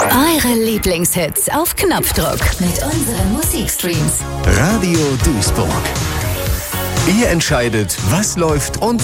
Eure Lieblingshits auf Knopfdruck mit unseren Musikstreams. Radio Duisburg. Ihr entscheidet, was läuft und